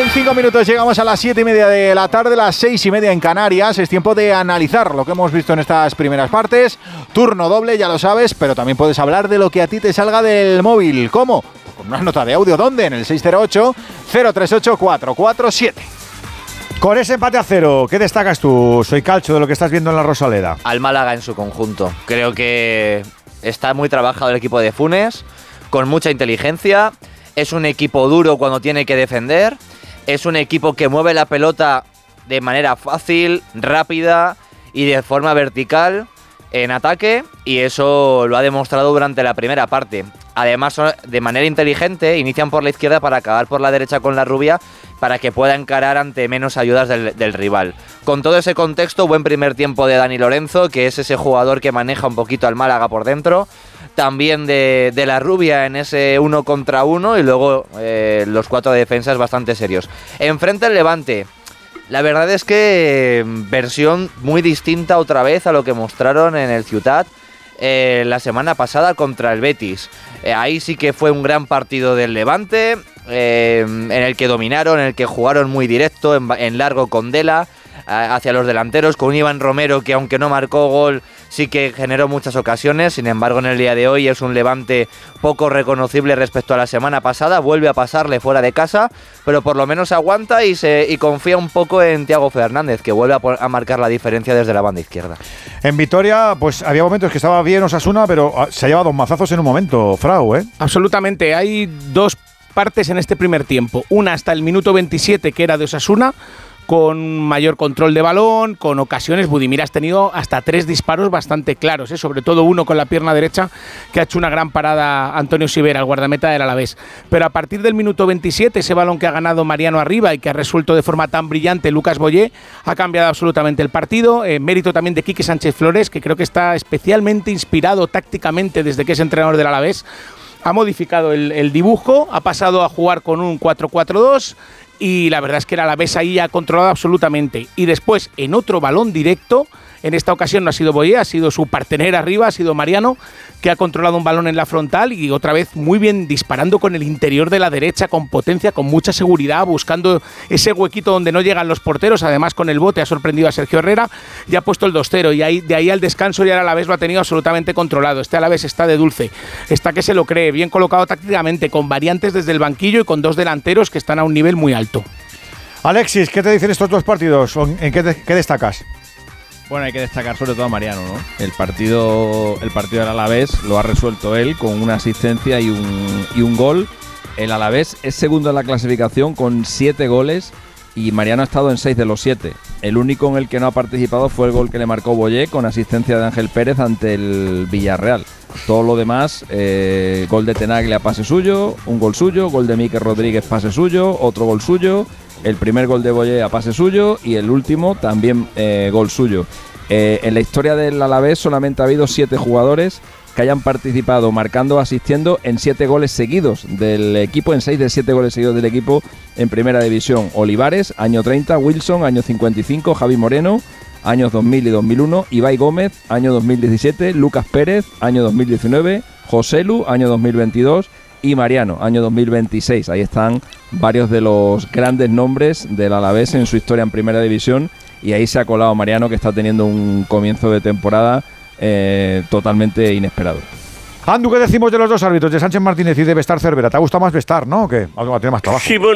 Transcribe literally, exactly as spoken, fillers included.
En cinco minutos llegamos a las siete y media de la tarde, las seis y media en Canarias. Es tiempo de analizar lo que hemos visto en estas primeras partes. Turno doble, ya lo sabes, pero también puedes hablar de lo que a ti te salga del móvil. ¿Cómo? Pues con una nota de audio. ¿Dónde? En el seis cero ocho, cero tres ocho, cuatro cuatro siete. Con ese empate a cero, ¿qué destacas tú, Soy Calcho, de lo que estás viendo en la Rosaleda? Al Málaga en su conjunto. Creo que está muy trabajado el equipo de Funes, con mucha inteligencia. Es un equipo duro cuando tiene que defender. Es un equipo que mueve la pelota de manera fácil, rápida y de forma vertical en ataque, y eso lo ha demostrado durante la primera parte. Además, de manera inteligente, inician por la izquierda para acabar por la derecha con la rubia, para que pueda encarar ante menos ayudas del, del rival. Con todo ese contexto, buen primer tiempo de Dani Lorenzo, que es ese jugador que maneja un poquito al Málaga por dentro. También de, de la rubia en ese uno contra uno, y luego eh, los cuatro defensas bastante serios. Enfrente el Levante. La verdad es que versión muy distinta otra vez a lo que mostraron en el Ciutat eh, la semana pasada contra el Betis. Eh, ahí sí que fue un gran partido del Levante, eh, en el que dominaron, en el que jugaron muy directo, en, en largo con Dela, hacia los delanteros, con un Iván Romero que, aunque no marcó gol, sí que generó muchas ocasiones. Sin embargo, en el día de hoy es un Levante poco reconocible respecto a la semana pasada. Vuelve a pasarle fuera de casa, pero por lo menos aguanta y, se, y confía un poco en Thiago Fernández, que vuelve a, a marcar la diferencia desde la banda izquierda. En Vitoria, pues había momentos que estaba bien Osasuna, pero se ha llevado dos mazazos en un momento, Frau, ¿eh? Absolutamente. Hay dos partes en este primer tiempo. Una hasta el minuto veintisiete, que era de Osasuna, con mayor control de balón, con ocasiones. Budimir ha tenido hasta tres disparos bastante claros, ¿eh? Sobre todo uno con la pierna derecha, que ha hecho una gran parada Antonio Sivera, el guardameta del Alavés. Pero a partir del minuto veintisiete, ese balón que ha ganado Mariano arriba y que ha resuelto de forma tan brillante Lucas Boyé, ha cambiado absolutamente el partido. Eh, mérito también de Quique Sánchez Flores, que creo que está especialmente inspirado tácticamente desde que es entrenador del Alavés. Ha modificado el, el dibujo, ha pasado a jugar con un cuatro cuatro dos, y la verdad es que el Alavés ahí ha controlado absolutamente. Y después, en otro balón directo, en esta ocasión no ha sido Boyé, ha sido su partener arriba, ha sido Mariano, que ha controlado un balón en la frontal y otra vez muy bien disparando con el interior de la derecha, con potencia, con mucha seguridad, buscando ese huequito donde no llegan los porteros. Además, con el bote ha sorprendido a Sergio Herrera y ha puesto el dos cero, y ahí, de ahí al descanso ya el Alavés lo ha tenido absolutamente controlado. Este Alavés está de dulce, está que se lo cree, bien colocado tácticamente, con variantes desde el banquillo y con dos delanteros que están a un nivel muy alto. Alexis, ¿qué te dicen estos dos partidos? ¿En qué, qué destacas? Bueno, hay que destacar sobre todo a Mariano, ¿no? El partido, el partido del Alavés lo ha resuelto él con una asistencia y un, y un gol. El Alavés es segundo en la clasificación con siete goles y Mariano ha estado en seis de los siete. El único en el que no ha participado fue el gol que le marcó Boyé con asistencia de Ángel Pérez ante el Villarreal. Todo lo demás, eh, gol de Tenaglia, pase suyo, un gol suyo, gol de Mikel Rodríguez, pase suyo, otro gol suyo, el primer gol de Boyé a pase suyo y el último también eh, gol suyo. Eh, en la historia del Alavés solamente ha habido siete jugadores que hayan participado marcando o asistiendo en siete goles seguidos del equipo, en seis de siete goles seguidos del equipo en primera división. Olivares, año treinta, Wilson, año cincuenta y cinco, Javi Moreno, años dos mil y dos mil uno, Ibai Gómez, año dos mil diecisiete, Lucas Pérez, año dos mil diecinueve, Joselu, año dos mil veintidós y Mariano, año dos mil veintiséis. Ahí están varios de los grandes nombres del Alavés en su historia en primera división, y ahí se ha colado Mariano, que está teniendo un comienzo de temporada eh, totalmente inesperado. Andu, ¿qué decimos de los dos árbitros, de Sánchez Martínez y de Bestar Cervera? ¿Te ha gustado más Bestar, no? ¿O qué? Algo tiene más trabajo. Sí, bueno.